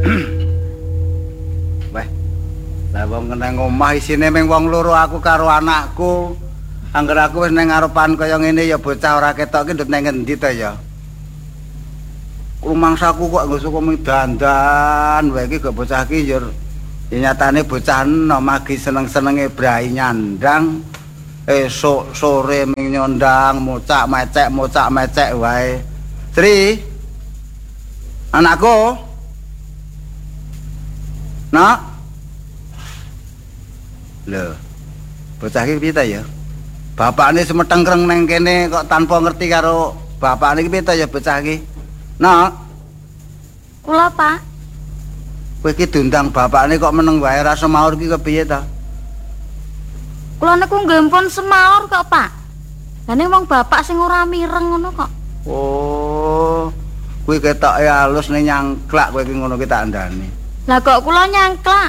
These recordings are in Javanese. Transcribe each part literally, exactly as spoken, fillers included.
Weh. Lah wong nang omah isine mung wong loro aku karo anakku. Angger aku wis nang ngarepan kaya ngene ya bocah ora ketok ki ndut nang ngendi to ya. Rumangsaku kok nggo suka mung dandan wae iki gak bocah ki ya nyatane bocah enom magi seneng-senenge brai nyandang. Esuk sore ming nyondang mocak mecek mocak mecek wae. Sri. Anakku. Nak. Lho. Bocah iki piye ta ya? Bapakne semetengkreng nang kene kok tanpa ngerti karo bapakne iki piye ta ya bocah iki? Nak. Kula, Pak. Kowe iki diundang bapakne kok meneng wae ra semaur iki kepiye ta? Kula niku nggih pun semaur kok, Pak. Lah ning wong bapak sing ora mireng ngono kok. Oh. Kowe ketoke halus ning nyangklak kowe iki ngono ki tak andani. Lah kok kula nyangklak?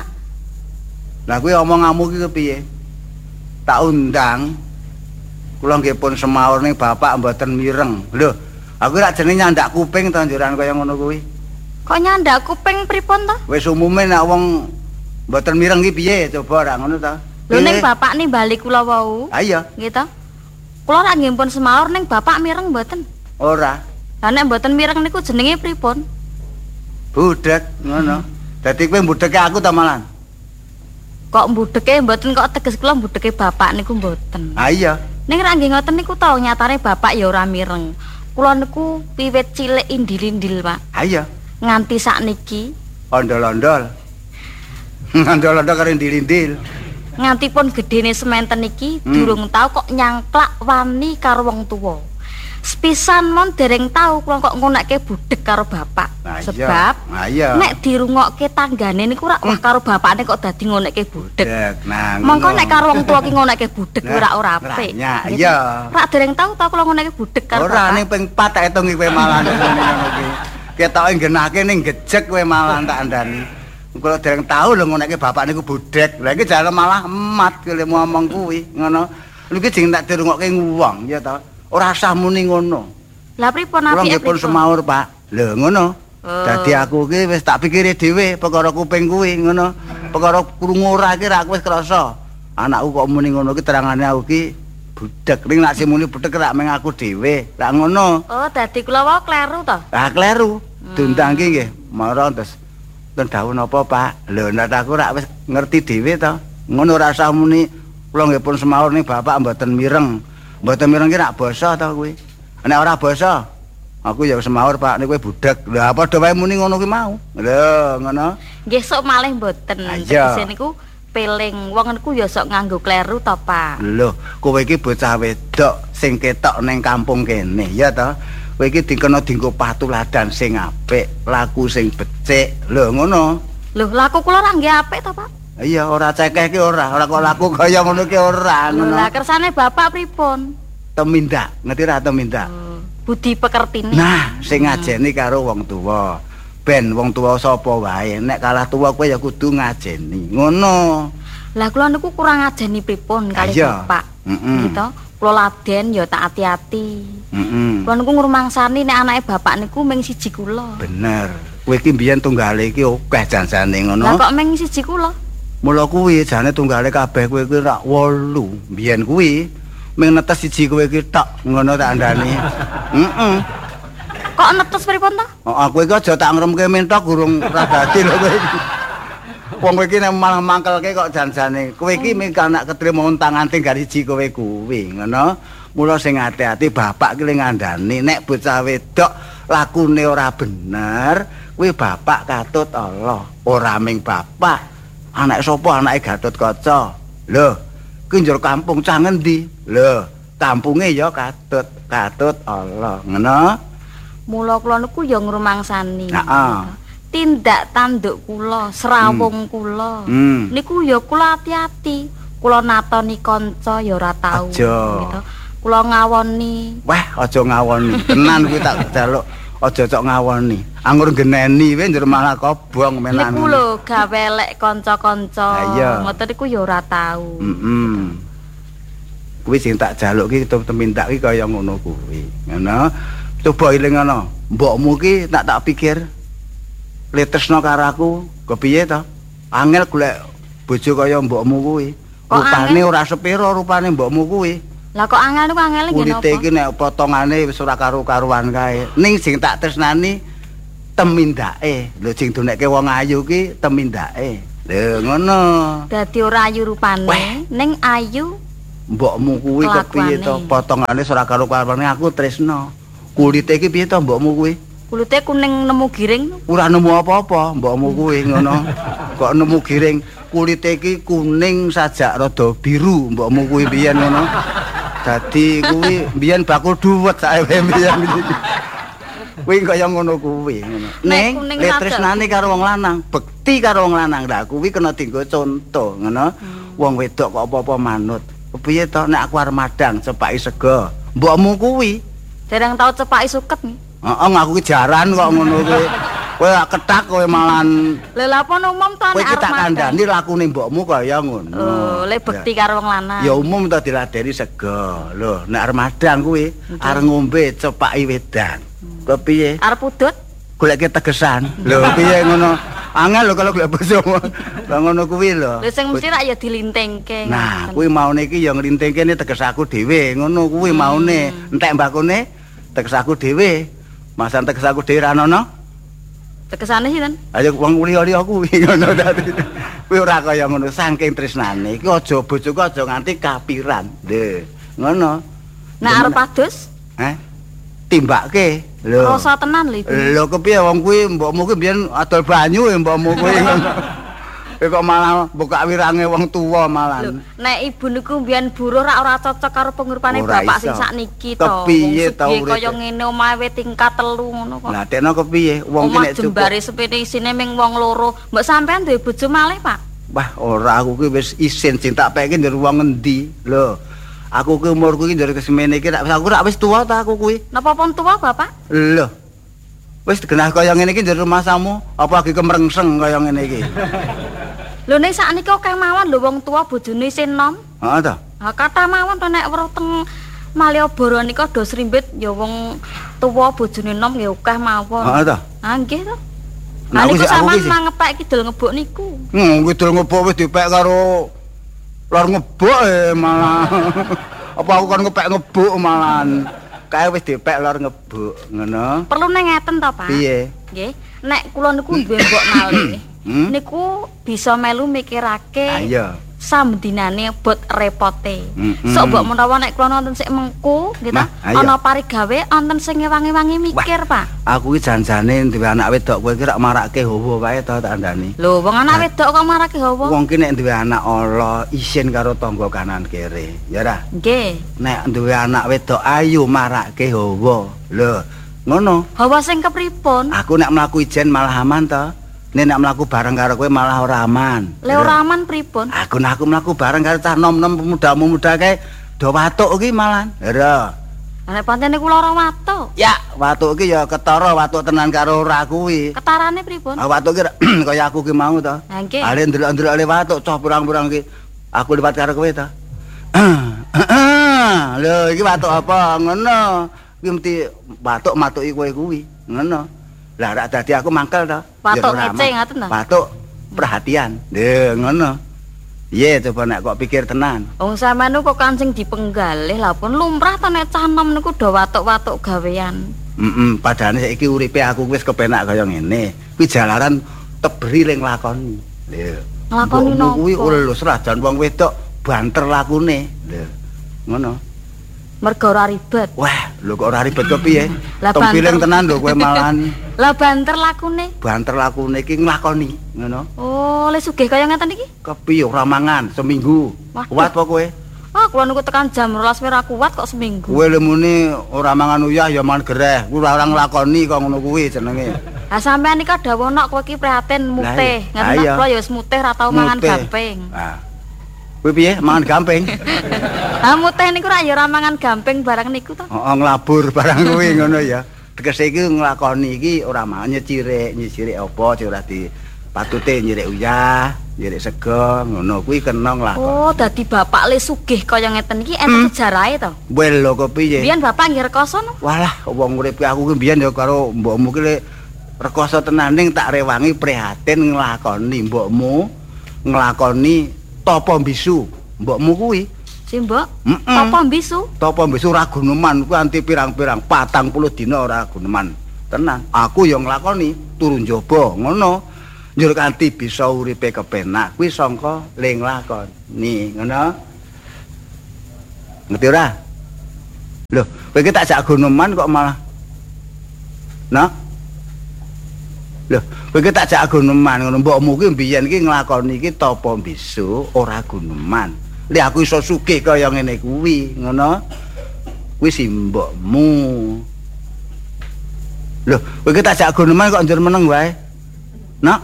Lah kowe omonganmu ki kepiye? Tak undang. Kula nggih pun semaur ning bapak mboten mireng. Lho, aku rak jenenge nyandak kuping to njuran kaya ngono kuwi. Kok nyandak kuping pripun to? Wis umume nek wong mboten mireng ki piye coba rak ngono to. Lho ning bapak ning bali kula wau. Ha iya. Nggih to. Kula rak nggih pun semaur ning bapak mireng mboten. Ora. Lah nek mboten mireng niku jenenge pripun? Budhek ngono. Dadi kowe mbudheke aku ta malan. Kok mbudheke mboten kok teges kula mbudheke bapak niku mboten. Ha iya. Ning ra nggih ngoten niku to nyatane bapak ya ora mireng. Kula niku wiwit cilik indil-indil, Pak. Ha iya. Nganti sakniki ondol-ondol. Ondol-ondol karo indil-indil. Nganti pun gedene sementen iki hmm. durung tau kok nyangklak wani karo wong tuwa. Sepisan mon dereng tau kula kok ngonekke budhek karo bapak. Nah, sebab iya. nek dirungokke tanggane niku rak wah karo bapakne kok dadi ngonekke budhek. Nah, mongko nek karo wong tuwa ki ngonekke budhek ora ora apik. Iya. Rak dereng tau ta kula ngonekke budhek karo ora ning ping empat tak etung kowe malah ngono ki. Ketoke genahke ning gejek kowe malah tak andani. Kula dereng tau lho ngonekke bapak niku budhek. Lah iki jare malah emat kile ngomong kuwi ngono. Lha iki jeneng tak dirungokke wong ya ta. Ora usah muni ngono. Lah pripun apike? Kula nggih pun semaur, Pak. Lho ngono. Oh. Dadi aku ki wis tak pikire dhewe perkara kuping kuwi ngono. Perkara krungu ora ki ra aku wis krasa. Anakku kok muni ngono ki terangane aku ki budhek. Ning nek sing muni budhek rak meng aku dhewe. Lah ngono. Oh, dadi kula wae kleru to? Ah, kleru. Hmm. Diundang ki nggih. Mara terus ten dawuh napa, Pak? Lho nek aku rak wis ngerti dhewe to. Ngono ora usah muni kula nggih pun semaur ning bapak mboten mireng. Mboten mireng ki rak basa to kowe. Nek ora basa, aku ya semaur Pak nek kowe budhek. Lah padha wae muni ngono ki mau. Lho, ngono. Nggih sok malih mboten. Tegese niku peling wong niku ya sok nganggo kleru to, Pak. Lho, kowe iki bocah wedok sing ketok ning kampung kene, ya to. Kowe iki dikena dienggo patuladan sing apik, laku sing becik. Lho, ngono. Lho, laku kula ora nggih apik to, Pak? Iya, ora cekeh ki ora, ora kok laku kaya ngono ki ora, ngono. Lah kersane bapak pripun? Temindak, ngerti ra temindak? Hmm. Budi pekertine. Nah, sing ngajeni karo wong tuwa. Ben wong tuwa sapa wae, nek kalah tuwa kowe ya kudu ngajeni. Ngono. Lah kula niku kurang ngajeni pripun kali bapak. Heeh. Gitu. Kula laden ya tak ati-ati. Heeh. Kula niku ngrumangsani nek anake bapak niku mung siji kula. Bener. Kowe iki mbiyen tunggale iki akeh janjane ngono. Lah kok mung siji kula? Mula kuwi jane tunggale kabeh kowe kuwi rak wolu. Mbiyen kuwi mung netes siji kowe iki tok ngono tak andani. Heeh. Kok netes pripun to? Heeh, kowe iki aja tak ngremke mentok gurung ra dadi lho kowe iki. Wong kowe iki nek malah mangkelke kok janjane. Kowe iki mung anak ketrima untangan tinggal siji kowe kuwi, ngono. Mula sing ati-ati bapak ki ngandani nek bocah wedok lakune ora bener, kuwi bapak katut Allah. Ora ming bapak. Anak sapa anake Gatotkaca? Lho, kuwi njur kampung cah ngendi? Lho, kampunge ya Katut, Katut Allah. Ngono. Mula kula niku ya ngrumangsani. Heeh. Tindak tanduk kula, serawung hmm. kula. Hmm. Niku ya kula ati-ati. Kula natoni kanca ya ora tau gitu. Kula ngawoni. Wah, aja ngawoni. Tenan kuwi tak jaluk. Aja cok ngawoni. Anggur geneni kowe njur malah kobong menan. Niku lho gawe elek kanca-kanca. Ngoten niku ya ora tau. Heeh. Kuwi sing tak jaluk ki temindak ki kaya ngono kuwi. Ngono. Coba eling ngono. Mbokmu ki tak tak pikir le tresno karo aku, kepiye to? Angel golek bojo kaya mbokmu kuwi. Rupane ora sepiro rupane mbokmu kuwi. Lah kok angel niku angele nggih napa? Kulite iki nek potongane wis ora karo-karuan kae. Ning sing tak tresnani temindake. Lho sing donekke wong ayu ki temindake. Lho ngono. Dadi ora ayu rupane, ning ayu mbokmu kuwi kepiye to? Potongane ora karo-karuan aku tresno. Kulite iki piye to mbokmu kuwi? Kulite kuning nemu giring. Ora nemu apa-apa mbokmu kuwi ngono. Kok nemu giring. Kulite iki kuning sajak rada biru mbokmu kuwi biyen ngono. Dadi kuwi biyen bakul dhuwet saewe biyen. Kuwi kaya ngono kuwi ngono. Ning tresnane karo wong lanang, bekti karo wong lanang. Lah kuwi kena dienggo conto ngono. Wong wedok kok apa-apa manut. Kepiye to nek aku arep madang cepaki sego. Mbokmu kuwi dereng tau cepaki suket nih. Heeh, ngaku ki jaran kok ngono kuwi. Kowe ketak kowe malan. Lha lha apa umum to nek arep madang. Kowe tak kandhani lakune mbokmu kaya ngono. Oh, le bekti karo wong lanang. Ya umum to diladeni sego. Lho, nek arep madang kuwi arep ngombe cepaki wedang. Kepiye? Arep udut? Goleke tegesan. Lho, piye ngono? Angel lho kalau golek bojo. Lah ngono kuwi lho. Lho sing mesti rak ya dilintingke. Nah, kuwi maune iki ya nglintingke teges aku dhewe. Ngono kuwi maune. Entek mbakune teges aku dhewe. Masan teges aku dhewe ra ono. Tekesane sinten? Ayo wong liya-liya kuwi ngono dadi. Kuwi ora kaya ngono saking tresnane. Iki aja bojoku aja nganti kapiran. Lho, ngono. Nek arep adus? Eh? Timbake. Lho. Rasa tenan lho Ibu. Lho kepiye wong kuwi mbokmu kuwi biyen adol banyu ya mbokmu kuwi ngono. Kowe kok malah buka wirange wong tuwa malah. Nek ibu niku mbiyen buruh rak ora cocok karo penguripane bapak sing sakniki to. Kepiye to urip kaya ngene omahe tingkat telu ngono kok. Lah tekno kepiye wong ki nek cukup. Jembare sepene isine ming wong loro. Mbok sampean duwe bojo malih, Pak? Wah, ora aku ki wis isin sing tak peke ndur wong endi. Lho. Aku ki umurku ki ndur kesemene iki aku rak wis tuwa ta aku kuwi. Napa pun tuwa, Bapak? Lho. Wis genah kaya ngene iki ndur rumah samu, apa lagi kemrengseng kaya ngene iki. Lho nek sakniki akeh mawon lho wong tuwa bojone isih nom. Heeh to. Ha kata mawon to nek weruh teng Malioboro nika do srimbit ya wong tuwa bojone nom ya akeh mawon. Heeh to. Ha nggih to. Lah niku sampean mangepek kidul ngebuk niku. Hmm, kidul ngebuk wis dipek karo lor ngebuk eh malah. Apa aku kan ngepek ngebuk malahan. Kae wis dipek lor ngebuk ngono. Perlu neng ngeten to, Pak? Piye? Nggih. Nek kula niku duwe mbok malih. Hmm? Niku bisa melu mikirake ayo samdinane bot repote. Mm -hmm. Sok mbok menawa nek kula nonton sik mengku gitu ana parigawe wonten sing ngewangi-wangi mikir. Wah, Pak. Aku iki janjane duwe anak wedok kowe iki rak marake hawa wae to tak andani. Lho, wong anak wedok kok marake hawa? Wong ki nek duwe anak ala isin karo tangga kanan kiri. Ya ra? Nggih. Nek duwe anak wedok ayu marake hawa. Lho, ngono. Hawa sing kepripun? Aku nek mlaku ijen malah aman to. Nek nek mlaku bareng karo kowe malah ora aman. Le ora aman pripun? Aku nek aku mlaku bareng karo cah nom-nom pemuda-pemuda kae do watuk iki malah. Lho. Nek pancene kula ora watuk. Ya, watuk iki ya ketara watuk tenan karo ora kuwi. Ketarane pripun? Ah watuk iki kaya aku ki mau to. Ha nggih. Ale ndelok-ndelok le watuk coh purang-purang iki. Aku liwat karo kowe to. Lho iki watuk apa ngono? Kuwi mesti watuk matuki kowe kuwi. Ngono. Lah rak dadi aku mangkel to. Watuk ngece ngaten to. Watuk perhatian. Lho ngono. Iya coba nek kok pikir tenan. Wong sampean kok kancing dipenggalih lah pun lumrah to nek cah nom niku do watuk-watuk gawean. Heeh, padahal saiki uripe aku wis kepenak kaya ngene. Kuwi jalaran tebri ling lakoni. Lho. Nglakoni napa? Kuwi lho senajan wong wedok banter lakune. Lho. Ngono. Mergo ora ribet. Wah, lho kok ora ribet kok piye? Lah Tempiling tenan lho kowe malahan. Lah banter lakune. Banter lakune iki nglakoni, ngono. Oh, le sugih kaya ngeten iki? Kepiye ora mangan seminggu. Kuat apa kowe? Ah, kula niku tekan jam rolas ora kuat kok seminggu. Kowe le muni ora mangan uyah ya mangan gereh. Kuwi ora nglakoni kok ngono kuwi jenenge. Lah sampean iki dawuh nok kowe iki prihatin mutih. Ngeten kula ya wis mutih ora tau mangan gamping. Ah. Kowe piye mangan gamping? Ha mutih niku ra ya ora mangan gamping barang niku to. Heeh, nglabur barang kuwi ngono ya. Tegese iki nglakoni iki ora mangan nyecirik, nyecirik apa sing ora di patute nyirik uyah, nyirik sego, ngono kuwi kena nglakoni. Oh, dadi bapak le sugih kaya ngeten iki enten sejarahe to. Wel lho kok piye? Biyen bapak nggih rekoso no? Walah, wong urip aku ki biyen ya karo mbokmu ki rekoso tenaning tak rewangi prihatin nglakoni mbokmu nglakoni tapa bisu. Mbokmu kuwi. Simbok, Mm-mm. tapa bisu? Tapa bisu ora guneman kuwi anti pirang-pirang patang puluh dina ora guneman. Tenan. Aku ya nglakoni turu njaba ngono. Njur kanthi bisa uripe kepenak kuwi sangka ling lakoni ngono. Ngerti ora? Lho, kowe iki tak jak guneman kok malah Nah. Lho, kowe iki tak jak guneman ngono. Mbokmu ki mbiyen iki nglakoni iki tapa bisu ora guneman. Li aku iso sugih kaya ngene kuwi, ngono. Kuwi si mbokmu. Lho, kowe iki tak jak guneman kok njur meneng wae. Nak.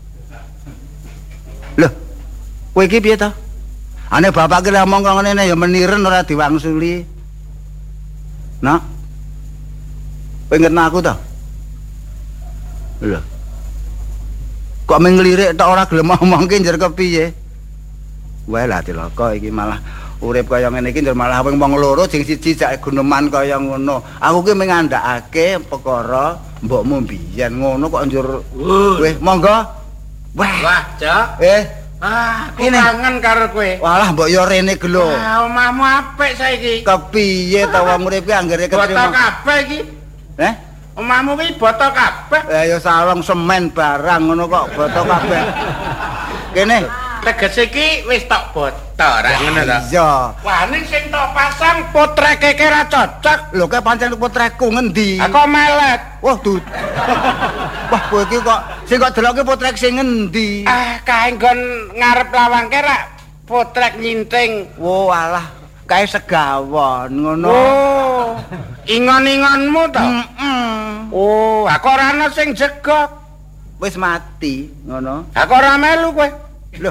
Lho, kowe iki piye to? Ane bapak ki ngomong kok ngene ya meniren ora diwangsuli. Nak. Kowe ngerti aku to? Lho. Kok menglirik tok ora gelem ngomongke njer kepiye? Wae lah dilaka iki malah urip kaya ngene iki njer malah wong loro sing siji jak guneman kaya ngono. Aku ki mengandakake perkara mbokmu mbiyen ngono kok njur weh monggo. Wah, wah, Cok. Eh, ah, aku ini kangen karo kowe. Walah mbok yo rene gelo. Ah, omahmu apik saiki. Kepiye ta wong urip ki anggere Boto ketrima. kabeh iki. Eh? Omahmu iki boto kabeh. Eh ya salong semen barang ngono kok boto kabeh. Kene Tegese iki wis tok boto ra ngono to. iya. Wah, ning sing tok pasang potreke ki ra cocok. Lho kae pancen potrekku ngendi? Aku melet. Wah, duh. Wah, kowe iki kok sing kok deloke potrek sing ngendi? Ah, kae nggon ngarep lawang ki ra potrek nyinting. Oh, alah, kae segawon ngono. Oh. Ingon-ingonmu to? Heeh. Oh, aku ora ana sing jegok. Wis mati ngono. Aku ora melu kowe. Lho.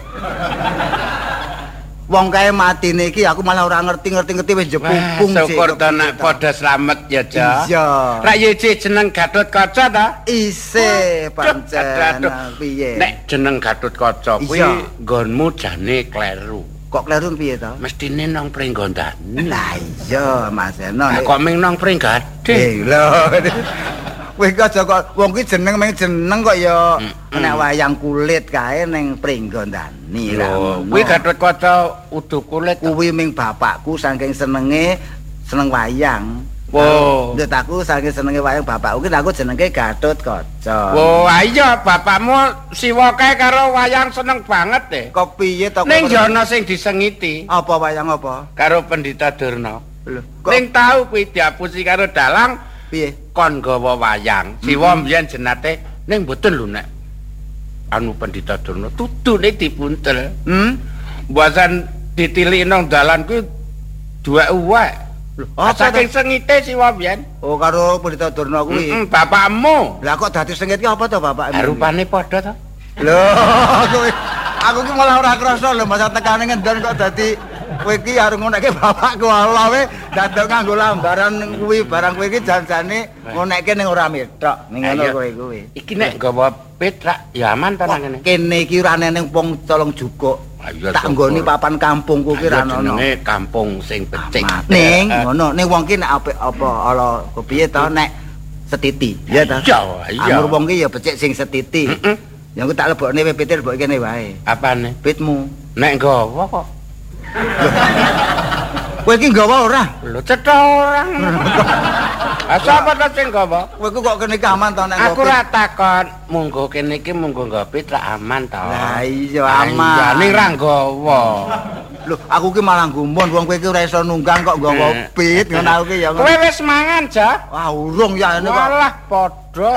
Wong kae matine iki aku malah ora ngerti-ngerti-ngerti wis jepupung sik. Syukur to nek padha slamet ya, Cok. Iya. Rak yece jeneng Gatotkaca ta? Isih pancen Aduh. piye? Nek jeneng Gatotkaca kuwi Iya. nggonmu jane kleru. Kok kleru piye to? Mestine nang Pringgondani. Lah iya, Mas Eno. Nah, kok ming nang Pringgade. Eh lho. Kowe iki aja kok wong ki jeneng meng jeneng kok ya nek wayang kulit kae ning Pringgondani lah. Lho, kuwi Gatotkaca udu kulit. Kuwi ming bapakku saking senenge seneng wayang. Wow. Ndut aku saking senenge wayang bapakku ki aku jenenge Gatotkaca. Oh, iya bapakmu siwa kae karo wayang seneng banget deh. Kok piye to? Ning jono sing disengiti Apa wayang apa? karo Pendhita Durna. Lho, Ning tau kuwi diapusi karo dalang piye? kon gawa wayang. Siwa mbiyen jenate ning mboten lho nek anu Pendhita Durna tutune dipuntel. Hmm? Mboten ditilik nang dalan kuwi duwek uwek. Apa Saking sengite siwa mbiyen. Oh karo Pendhita Durna kuwi. Heeh, bapakmu. Lah kok dadi sengit ki apa to bapak? Rupane padha to. Lho, kowe aku ki malah ora krasa lho masa tekane ngendon kok dadi kowe iki arep ngonekke bapakku Allah we dadok nganggo lambaran kuwi barang kowe iki jan-jane ngonekke ning ora metok ning ngono Ayo. kowe kuwi. Iki nek gawa petrak ya aman ta nang kene. Kene iki ora neneng wong colong jukuk. Ayo, Tak syukur. nggoni papan kampungku ki ra ono. Jenenge kampung sing becik. Ning Eh, ngono, ning wong ki nek apik apa ala kepiye to nek setiti, ya ta? Iya, iya. Amur wong ki ya becik sing setiti. Heeh. Ya aku tak lebokne P P T lebok kene wae. Apane? Pitmu. Nek gawa kok. Kowe iki nggawa ora? Lho cetha orang. Asa apa ta sing gawa? Kowe ku kok kene iki aman to nek Aku ngopi? ra takon, munggo kene iki munggo nggawa petrak aman ta. Lah iya Ah, aman. iya, ning ra nggawa. Lho, aku ki malah gumun wong kowe iki ora iso nunggang kok nggawa Eh. pit ngono aku ki ya. Kowe wis mangan, Ja? Wah, urung ya ini kok. Walah padha.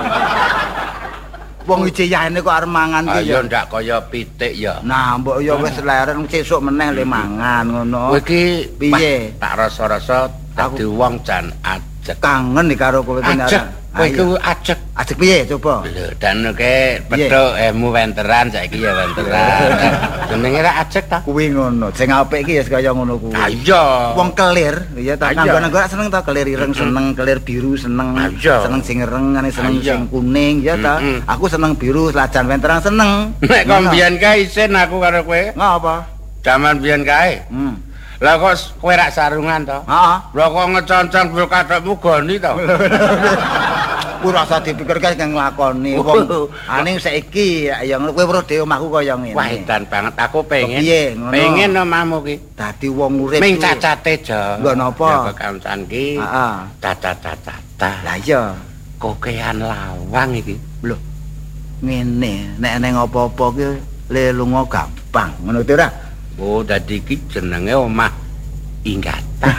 Wong iki ya ini kok arep mangan ki ya. Ayo ndak kaya pitik ya. Nah, mbok ya wis leren sesuk meneh le mangan ngono. Kowe iki Piye? wah, tak rasa-rasa dadi wong jan ajek. Kangen iki karo kowe ki Ajek. Kowe iki ajek. Ajek piye coba? Lho, dan ke petuk emu wenteran saiki ya wenteran. Jenenge ra ajek ta? Kuwi ngono. Sing apik iki ya kaya ngono kuwi. Ayo. Wong kelir, ya ta. Iya. Nanggo-nanggo seneng ta kelir ireng seneng, kelir biru seneng, Iya. seneng sing ireng, ngene seneng Iya. sing kuning, ya ta. Mm-mm. Aku seneng biru, lajan wenteran seneng. Nek kok Ngono. mbiyen kae isin aku karo kowe. Ngapa? Jaman mbiyen kae. Hmm. Lah kok kowe rak sarungan to? Heeh. Lah kok ngeconcong bil kathokmu goni to? Kowe ku rasa dipikirke kang nglakoni wong. Aning saiki ya kowe weruh dhewe omahku kaya ngene. Wah edan banget aku pengen. Kepiye, ngono? Pengen omahmu ki. Dadi wong urip. Ming ku- cacate jo. Lho, napa? Ya kekancan ki. Heeh. Cacat-cacata. Lah iya. Kokean lawang iki. Lho. Ngene, nek neng apa-apa ki le lunga gampang. Ngono to ora? Oh, dadi iki jenenge omah inggatan.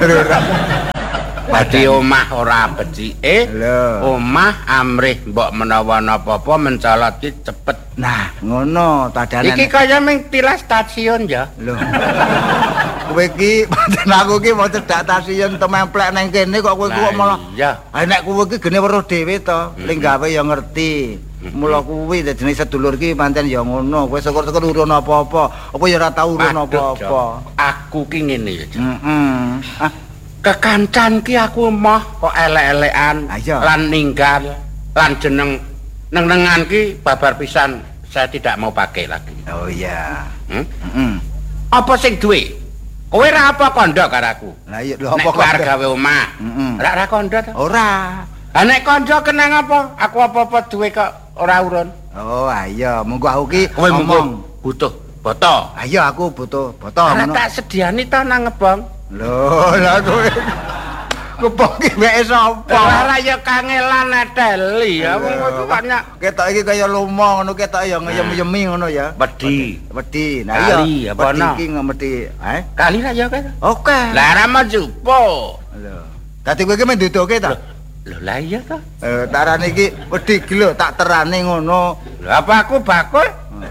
Dadi omah ora becike. Lho. Omah amrih mbok menawa napa-apa mencolot ki cepet. Nah, ngono tadanan. Iki kaya ming tilas stasiun ya. Lho. Kowe iki pancen aku iki mau cedak stasiun tememplek nang kene kok kowe kok malah. Iya. Ah nek kowe iki gene weruh dhewe to, ning gawe ya ngerti. Mula kuwi dadi sedulur ki pancen ya ngono. Kowe syukur-syukur urun apa-apa. Apa ya ora tau urun Waduh, apa-apa. Jo. Aku ki ngene ya. Jo. Heeh. Ah, Kekancan ki aku emoh kok elek-elekan Ah, iya. lan ninggal lan jeneng neng-nengan ki babar pisan saya tidak mau pakai lagi. oh iya. Hmm? Heeh. Apa sing duwe? Kowe ra apa kandha karo aku? Lah iya lho Nek apa kowe arep gawe omah. Heeh. Ra ra kandha to? Ora. Ha nek kandha kenang apa? Aku apa-apa duwe kok ora urun. Oh, iya, monggo aku ki Kowe ngomong. mung butuh boto. Ah iya aku butuh botol Ora ngono. tak sediani to nang ngebong. Lho, lah kowe kepong ki weke sapa? Ora ya kangelan neteli ya wong kowe banyak Ketok iki kaya lumo ngono ketok ya ngeyem-yemi ngono ya. wedi. Wedi. Nah Kali, iya, apa wedi no? iki ngemedi. Eh? Kali ra ya kowe. Oke. Lah ra majupo. Lho. Dadi kowe iki menduduke ta? Lho lah iya to. Eh, tarane iki wedi iki lho, tak terane ngono. Lho apa aku bakul?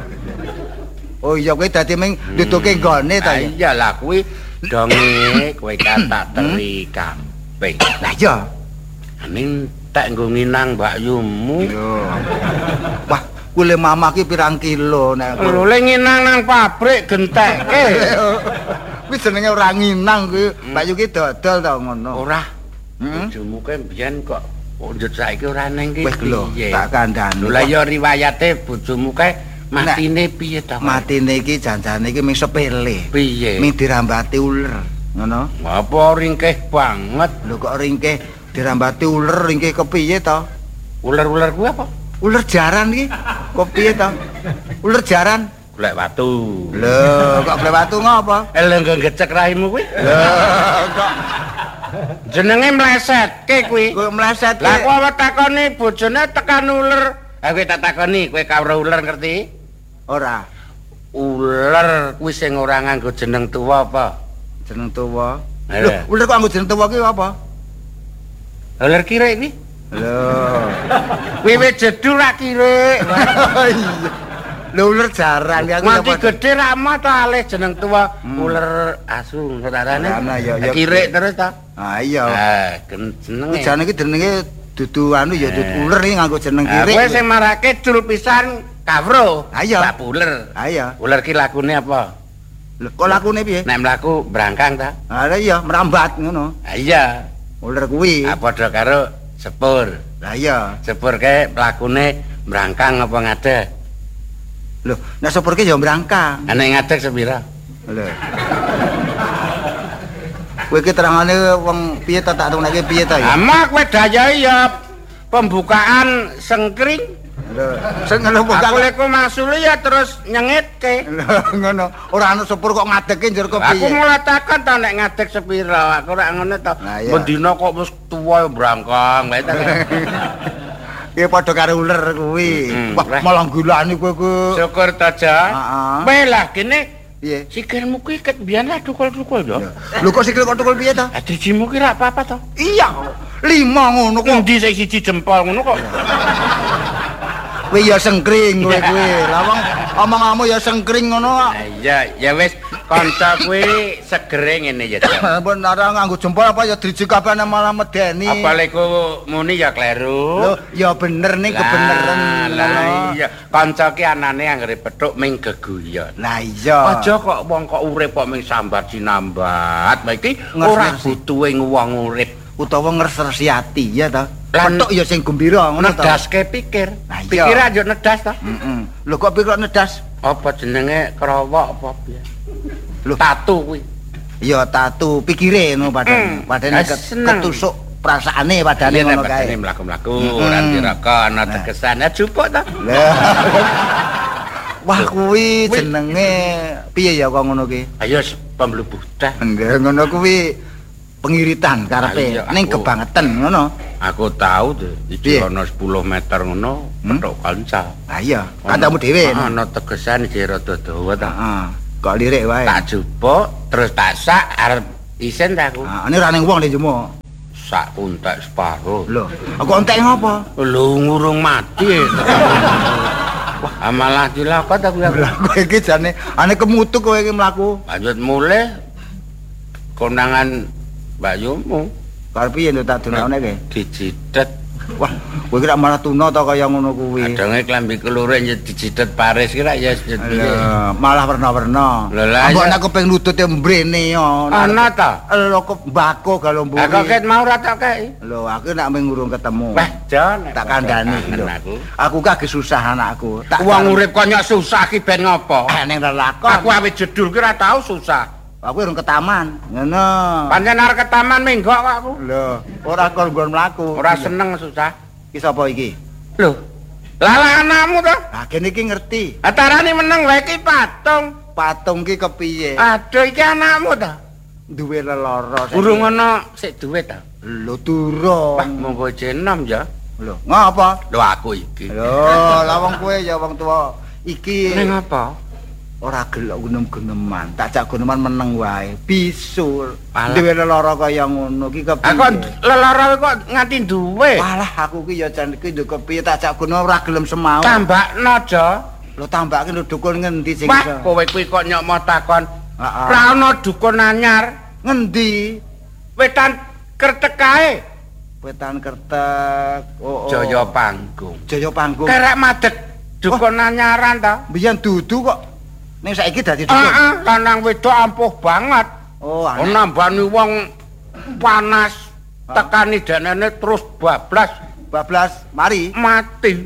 Oh iya kowe dadi ming duduke nggone ta ya? Iya lah kuwi donge kowe kata teri kabeh. Lah iya. Aning tak nggo nginang mbakyumu. Lho. Wah, kule mama ki pirang kilo nek. Lho le nginang nang pabrik gentekke. Kuwi jenenge ora nginang kuwi. Mbak Yu ki dodol ta ngono. Ora. Heeh. Bojomu ke mbiyen kok njut saiki ora ning Wis lho, piye? tak kandhani. Lho lah ya riwayate bojomu kae matine piye ta? Matine iki janjane iki ming sepele. Piye? Ming dirambati uler, ngono. Apa ringkih banget. Lho kok ringkih dirambati uler ringkih kepiye to? Ular-ular kuwi apa? Uler jaran iki. Kok piye to? Uler jaran. Golek watu. Lho, kok golek watu ngopo? Eleng ngecek raimu kuwi. Lho, kok Jenenge mlesetke kuwi. kok mleset Lah kok awak takoni bojone tekan uler. Ha kowe tak takoni, kowe kawruh uler ngerti? ora Uler kuwi sing ora nganggo jeneng tuwa apa? jeneng tuwa. Eh. Lho, uler kok nggo jeneng tuwa ki apa? Uler kirek kuwi. Lho. Wiwit jedul ra kirek. Iya. Lho uler jaran ya Mati gedhe ra mah ta alih jeneng tuwa uler asu satarane. Ana, ya, ya. Kirek terus ta. Ah iya. Ah, gen jenenge. Kuwi jane iki jenenge dudu anu ya dudu uler iki nganggo jeneng Ah, kirik. kowe sing marake jul pisan kawruh. Ah, iya. Bab uler. Ah iya. Uler ki lakune apa? Lho kok lakune piye? Nek mlaku brangkang ta? Ah iya merambat ngono. Ah iya. Uler kuwi. Ah padha karo sepur. Lah iya. Sepur ke lakune brangkang apa ngadeg? Lho, nek sepur ki ya mbrangkang. Ana ngadeg sepira? Lho. Kowe iki terangane wong piye ta tak tunake piye ta ya? Ama kowe dayahi ya pembukaan sengkring. Lho, sing ngono kok Aku lek masule ya terus nyengitke. Lho, ngono. Ora ana sepur kok ngadeke njur kok Aku piye? mulai takon ta nek ngadeg sepira. Aku ora ngono ta. Lah, iya. Bendina kok wis tuwa ya brangkang wae ta. Ki padha karo uler kuwi. Mm-mm. Wah, malah gulani kowe ku. Syukur ta, Ja. Heeh. Kowe lah kene Piye? sikilmu ki ket biyen lah dukul-dukul ya. Lho kok sikil kok tukul piye ta? Adrijimu ki ra apa-apa to. Iya. Lima ngono kok. Endi sing siji jempol ngono kok. Kowe ya sengkring kowe kuwi. Lah wong omong-omong ya sengkring ngono kok. Ah, iya, ya wis kanca kuwi segere ngene ya. Ja. Ampun ora nganggo jempol apa ya driji kabeh malah medeni. Apa leku muni ya kleru. Lho, ya bener nih kebeneran. Lah ngono. iya, kanca ki anane anggere petuk ming geguyon. Lah iya. Aja kok wong kok urip kok ming sambat sinambat. Lah iki ora Ngerti. butuhe wong urip. Utawa ngresresi ati ya ta. Lan- Petuk ya sing gembira ngono ta. Nedaske pikir. Lah iya. Pikir aja nedas ta. Heeh. Lho kok pikir nedas? Apa jenenge kerowok apa piye? Lho. Tatu kuwi. Ya tatu pikire ngono padane. Mm. Padane Ah, ket- seneng. ketusuk perasaane padane Iya, ngono nek kae. badane mlaku-mlaku Mm-mm. ora diraka ana tegesan jupuk ta. Lah. Wah kuwi jenenge piye ya kok ngono ki? Ayo pemlebuh teh. Enggak ngono kuwi pengiritan Ah, karepe iya, ning aku- kebangetan ngono. Aku tahu tuh, iki Piye? ana sepuluh meter ngono, Hmm? petok kanca. Lah iya, kancamu dhewe. Ah, ana tegesan iki rada dawa ta. Heeh. Kok lirik wae. Tak jupuk terus tak sak arep isen ta aku. Ah, ini ra ning wong le jemo. Sak puntek separo. Lho, kok entek ngopo? Lu ngurung mati. Wah, malah dilakot aku ya. Lah kowe iki jane ane kemutuk kowe iki mlaku. Lanjut mulai kondangan Mbak Yumu Karo piye lho tak dunokne ki? dijidet. Wah, kowe iki ra malah tuna ta kaya ngono kuwi. Adonge klambi kelure ya dijidet Paris ki ra ya piye. Lah, malah werna-werna. Lho, lah, Ambok iya. nek kepeng nutute mbrene yo. Ana ta? Lho kok mbako galombo. Aku ket mau ra tak kei. Lho, aku nek mung ngurung ketemu. Wah, jan tak kandhani iki lho. aku. Aku kage susah anakku. Tak Wong urip kok nyok susah ki ben ngopo? eh ning lelakon. Aku awit jedul ki ra tau susah. Aku urung ke taman. Ngono. Pancen arep ke taman menggok kok aku. Lho, ora kon nggon mlaku. Ora seneng susah. Ki sapa iki? Lho. Lah lah anakmu to? Lah kene iki ngerti. Atarane meneng wae ki patung. Patung ki kepiye? Aduh iki anakmu to? Duwe lelara. saiki. Urung ana sik duwe ta? Lho durung. Wah, monggo jenom ya. Lho, ngapa? Lho aku iki. Lho, lah wong kowe ya wong tuwa. Iki Ning apa? ora gelok gunem-guneman. Tak jak guneman meneng wae. Bisul. Alah. Duwe lelara kaya ngono ki kepiye? Aku lelara kok nganti duwe. Walah aku ki ya jan iki nduk kepiye tak jak gunem ora gelem semau. Tambakno aja. Lho tambake lho dukun ngendi sing Wah, iso? kowe kuwi kok nyok mau takon. Heeh. Ra ono dukun anyar. Ngendi? Wetan kertek kae. Wetan Kertek. Oh, oh. Jaya Panggung. Jaya Panggung. Kerek madeg dukun anyaran ta? Biyen dudu kok. Ning saiki dadi dukun. Heeh, lanang wedok ampuh banget. Oh, Oh, aneh. nambani wong panas. Tekani denene terus bablas bablas mari. mati.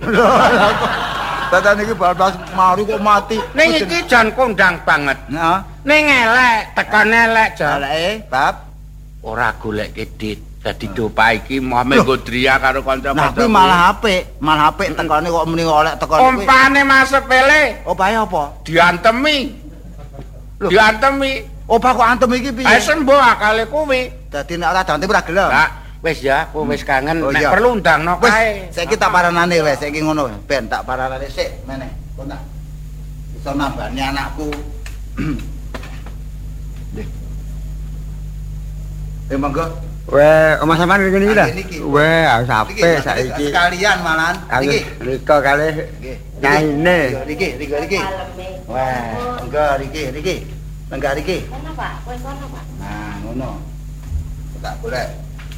Tatan iki bablas mari kok mati. Ning iki jan kondang banget. Heeh. Ning elek, tekan elek jan. Aleke bab. Ora goleke dit. Dadi dopa iki mau menggo dria karo kanca-kanca. Nah, kuwi malah apik. Malah apik tekane kok muni oleh tekane kuwi. Umpane Mas Sepele Opahe apa? diantemi. Loh. Diantemi. Opah kok antem iki piye? Ae sembuh akale kuwi. Dadi nek ora dantem ora gelem. Lah, wis ya, aku wis kangen Oh, nek iya. perlu undangno Wis, kae. saiki tak paranane wis, saiki ngono. Ben tak paranane sik, meneh. Kok tak iso nambani anakku. Nggih. Eh monggo. Weh, omah sampean ngene iki ta? Ah, niki. Weh, aku Niki, sampe saiki. sekalian malahan. Aku Niki. rika kalih Nggih. nyaine. Niki, niki, niki. Wah, monggo niki, niki. Lenggah niki. Kono Pak, kowe kono Pak. Nah, ngono. Tak golek.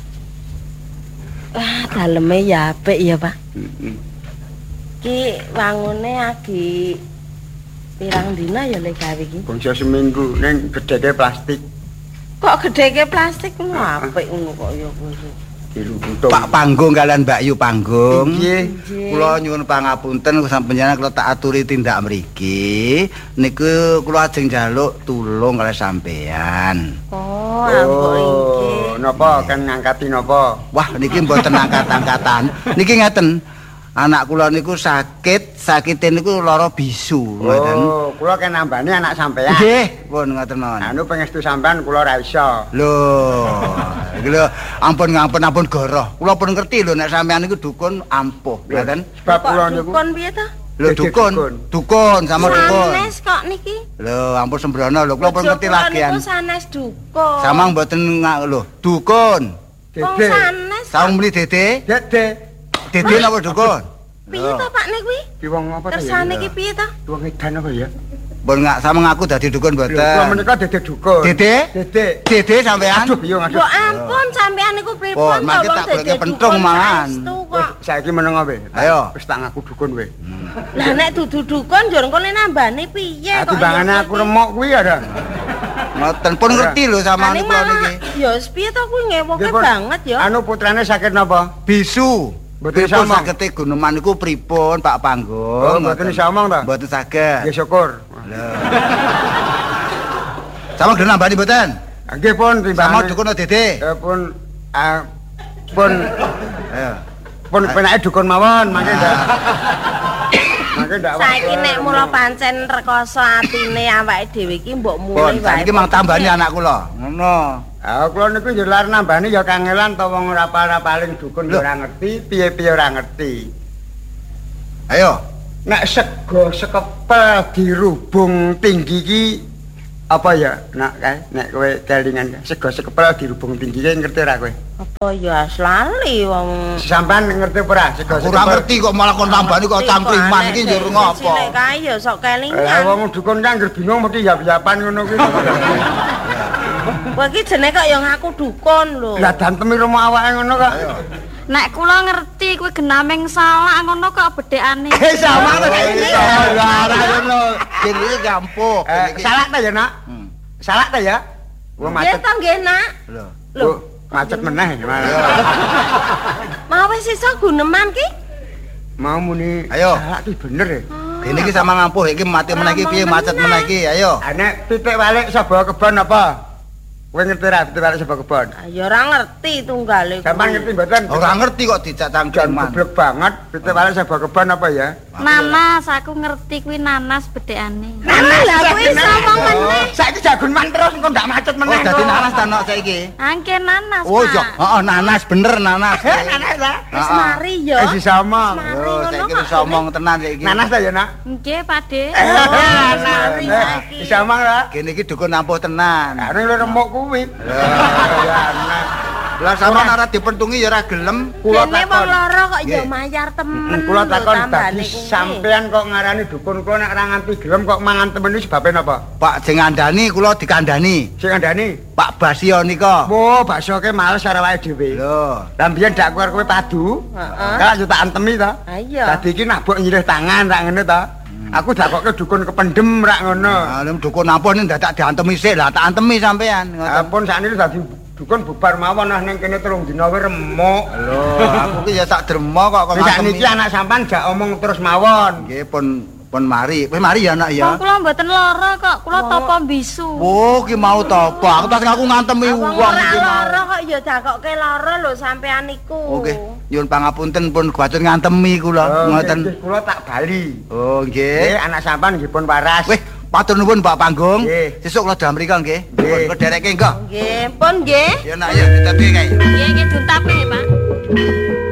Wah, daleme ya apik ya, Pak. Heeh. Ki wangune agi pirang dina ya le gawe iki. Bangsa seminggu ning gedheke plastik Kok gedheke plastik ngono apik ngono kok ya kuwi. dirubutung. Pak Panggung kalian Mbak Yu Panggung. Nggih. Kula nyuwun pangapunten sampeyan kula tak aturi tindak mriki. Niku kula ajeng njaluk tulung kalih sampeyan. Oh, ampun iki. Oh, napa kan ngangkati napa? Wah, niki mboten angkat-angkatan. Niki ngeten. Anak kula niku sakit, sakite niku lara bisu, ngoten. Oh, kula kan nambani anak sampean. Nggih, pun ngoten mawon. Anu pangestu sampean kula ra iso. Lho, iki lho ampun ngampun ampun goroh. Kula pun ngerti lho nek sampean niku dukun ampuh, ngoten. Sebab Kok kula niku dukun piye to? Lho Dadi dukun, dukun. dukun sama dukun. Sanes kok niki. Lho, ampun sembrono lho, kula pun ngerti Kula lagian. niku sanes dukun. Samang mboten nga- lho, dukun. Wong Dede. sanes. Saung muni dede, Dede. dede napa dukun? Piye to Pak niku kuwi? Ki wong apa ta ya? Kersane iki piye to? Wong edan apa ya? Pun ngak sama ngaku dadi dukun Lho, kula mboten. menika dede dukun. Dede? Dede. Dede sampean? Aduh, yo ngaduh. Mbok ampun sampean niku pripun Pun, to mangke wong tak dadi goleke pentung dukun malahan. saestu Wis kok. saiki menengo we. Ayo. Wis tak ngaku dukun we. Lah nek dudu dukun yo engkone nambani piye kok. Atimbangane ya aku iki? remuk kuwi ada. Ngoten pun ngerti lho sama Ane kula malah niki. ya wis piye to kuwi ngewoke Nggih, Pun. banget ya. Anu putrane sakit napa? Bisu. Mboten Pripun sama. sagete guneman niku pripun Pak Panggung? Oh, mboten iso omong ta? Mboten saged. Nggih syukur. Sama gelem nambani mboten? Nggih pun Sama timbangane. dukun dede. Eh pun ah, pun Ayo. pun penake dukun mawon mangke ndak. Mangke ndak. Saiki nek mula pancen rekoso atine awake dhewe iki mbok Pun mulih wae. saiki mang tambani anak kula. Ngono. Ah kula niku yo lar nambani ya kangelan ta wong rapal-rapaling dukun yo ora ngerti, piye-piye ora ngerti. Ayo. Nek sego sekepel dirubung tinggi ki apa ya? Nak kae nek kowe kelingan sego sekepel dirubung tinggi ki ngerti ora kowe? Apa ya lali wong Sampeyan ngerti apa ora sego sekepel? Ora ngerti kok malah kon tambani kok cangkriman iki njur ngopo. Cilik kae ya sok Eh kelingan. wong dukun kan anggere bingung mesti yap-yapan ngono kuwi. Kowe iki jenenge kok ya ngaku dukun lho. Lah dantemi rumah awake ngono kok. Nek kula ngerti kuwi genaming salah ngono kok bedhekane. Eh sama ta iki. Ora ngono. Jadi gampuk. Eh, salah ta ya, Nak? Hmm. Salah ta ya? Wong Nggih macet. to nggih, Nak. Lho. Lho, macet meneh malah. Mau wis iso guneman ki? Mau muni Ayo. salah ki bener ya. Ini ki sama ngampuh iki mati meneh iki piye macet meneh iki. Ayo. Ah nek titik balik sapa kebon apa? Kowe ngerti ra titik balik sapa kebon? Ah ya ora ngerti tunggale. Sampeyan ngerti mboten? Ora ngerti kok dijak Jan cangkriman. goblok banget titik balik sapa kebon apa ya? Nanas, aku ngerti kuwi nanas bedhekane. Nanas lah kuwi ngomong meneh. Saiki jagunman terus engko ndak macet Oh, meneh. dadi nanas ta nok saiki. Angke nanas. Oh iya, Pak. heeh nanas bener nanas. Eh, nanas ta? Wis mari ya. Eh disomong. Mari Yo, ngono saiki kok. wis omong tenan saiki. Nanas ta ya, Nak? Nggih, Pak De. mari saiki. Disomong ra? Kene iki dukun ampuh tenan. Lah ning remuk kuwi. Lah sama ora dipentungi ya ora gelem. Kula Kene wong takon. loro kok ya Nggih. mayar temen. Kula lho, takon tambane dadi kuwi. sampean kok ngarani dukun kula nek ora nganti gelem kok mangan temen iki sebabe napa? Pak sing ngandani kula dikandani. Sing ngandani. Pak Basio nika. Wo, bakso ke males karo awake dhewe. Lho. Lah mbiyen dak kuwi kowe padu. Heeh. Kak yo tak antemi to. Ah iya. Dadi iki nabok nyilih tangan rak ngene to. Aku dakoke dukun kependem rak ngono. Ah, lem dukun ampuh ning dadak diantemi sik lah tak antemi sampean. Ngoten. Ampun sakniki dadi dukun bubar mawon nah ning kene telung dina wae remuk. Lho, aku ki ya tak drema kok kok Wis ngantemi. sakniki anak sampean jak omong terus mawon. Nggih pun pun mari. Wis mari ya nak Wong ya. kula mboten lara kok, kula topo bisu. Oh, ki mau topo. Aku tas ngaku ngantemi Wong wong ora iki mau. lara kok ya dakoke lara lho sampean iku. Oke, nyuwun pangapunten pun kuwatir ngantemi kula Oh, ngoten. nggih, kula tak bali. Oh, Nggih, nggih. anak sampean nggih pun waras. Wih, matur nuwun Pak Panggung. Nggih. Sesuk kula dam mriko nggih. Nggih. Pun kedereke engko. Nggih, pun nggih. Ya nak ya ditepi kae. Nggih, nggih duntape, Pak.